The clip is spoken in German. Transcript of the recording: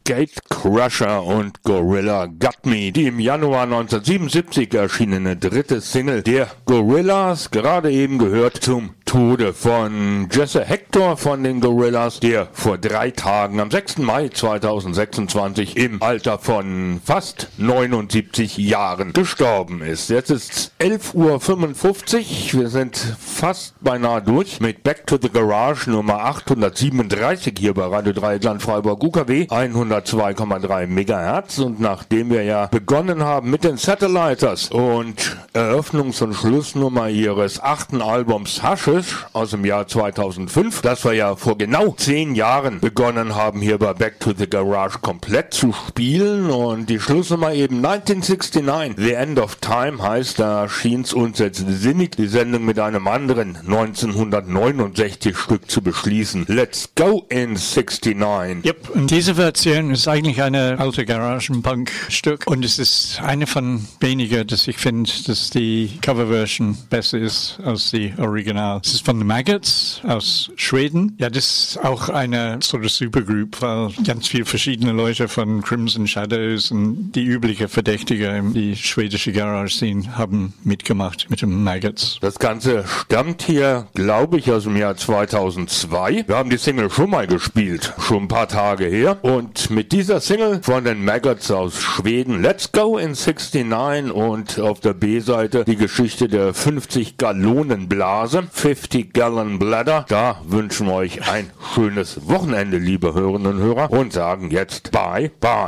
Gatecrasher und Gorilla Got Me, die im Januar 1977 erschienene dritte Single der Gorillaz, gerade eben gehört zum Tode von Jesse Hector von den Gorillaz, der vor 3 Tagen am 6. Mai 2026 im Alter von fast 79 Jahren gestorben ist. Jetzt ist 11:55 Uhr, wir sind fast beinahe durch mit Back to the Garage Nummer 837 hier bei Radio Dreieckland Freiburg UKW 102,3 MHz, und nachdem wir ja begonnen haben mit den Satelliters und Eröffnungs- und Schlussnummer ihres 8. Albums Hashish aus dem Jahr 2005, das wir ja vor genau 10 Jahren begonnen haben hier bei Back to the Garage komplett zu spielen, und die Schlussnummer eben 1969, The End of Time heißt, da erschien es uns jetzt sinnig, die Sendung mit einem anderen 1969 Stück zu beschließen. Let's go in 69. Yep, und diese Version ist eigentlich eine alte Garagenpunk-Stück, und es ist eine von wenigen, dass ich finde, dass die Coverversion besser ist als die Original. Es ist von The Maggots aus Schweden. Ja, das ist auch eine sort of Supergroup, weil ganz viele verschiedene Leute von Crimson Shadows und die übliche Verdächtige in die schwedische Garage-Scene haben mitgemacht mit den Maggots. Das Ganze stammt hier, glaube ich, aus dem Jahr 2002. Wir haben die Single schon mal gespielt, schon ein paar Tage her. Und mit dieser Single von den Maggots aus Schweden, Let's Go in 69, und auf der B-Seite die Geschichte der 50-Gallonen-Blase, 50-Gallon-Bladder. Da wünschen wir euch ein schönes Wochenende, liebe Hörerinnen und Hörer, und sagen jetzt Bye, bye.